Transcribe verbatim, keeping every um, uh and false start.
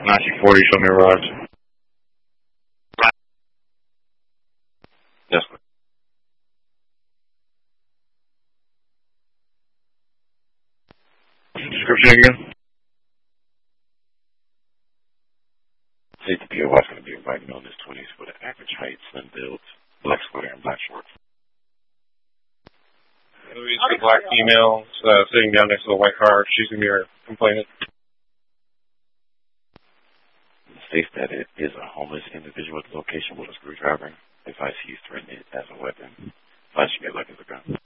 nineteen forty, show me arrived. Yes, sir. Description again? Safe to be a wife's going to be a white male in his twenties with an average height, slim build, black sweater, and black shorts. Louise, the black female uh, sitting down next to the white car. She's going to be our complainant. States that it is a homeless individual at the location with a screwdriver. Advice he's threatened it as a weapon. Advice you get lucky as a gun.